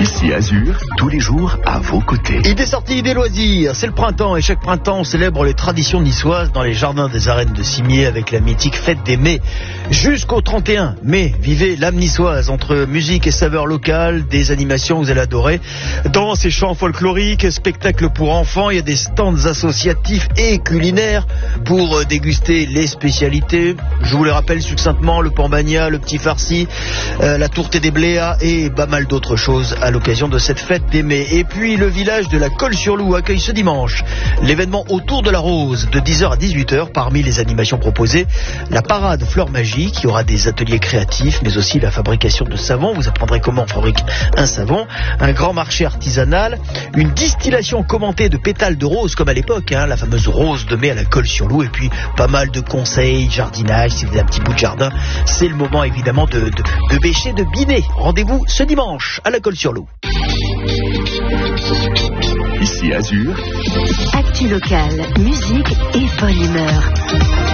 Ici Azur, tous les jours à vos côtés. Idées sorties, idées loisirs, c'est le printemps et chaque printemps on célèbre les traditions niçoises dans les jardins des arènes de Cimier avec la mythique fête des Mets. Jusqu'au 31 mai, vivez l'âme niçoise entre musique et saveurs locales, des animations vous allez adorer. Danse et chants folkloriques, spectacles pour enfants, il y a des stands associatifs et culinaires pour déguster les spécialités. Je vous les rappelle succinctement, le pambagna, le petit farci, la tourtée des bléas et pas mal d'autres choses à l'occasion de cette fête des Mets. Et puis le village de la Colle-sur-Loup accueille ce dimanche l'événement Autour de la Rose de 10h à 18h. Parmi les animations proposées, la parade Fleurs Magiques, il y aura des ateliers créatifs mais aussi la fabrication de savon, vous apprendrez comment on fabrique un savon, un grand marché artisanal, une distillation commentée de pétales de rose comme à l'époque, la fameuse rose de mai à la Colle-sur-Loup, et puis pas mal de conseils, jardinage, si vous avez un petit bout de jardin, c'est le moment évidemment de bêcher, de biner. Rendez-vous ce dimanche à la Colle-sur-Loup. Ici Azur. Actu locale, musique et bonne humeur.